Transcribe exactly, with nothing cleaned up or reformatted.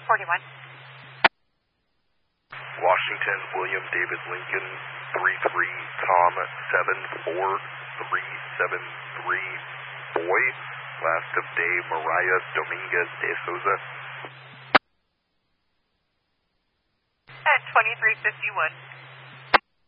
forty-one. Washington, William David Lincoln, three three, Tom, seven four three seven three, boy. Last of day, Mariah Dominguez de Souza. At twenty-three fifty-one.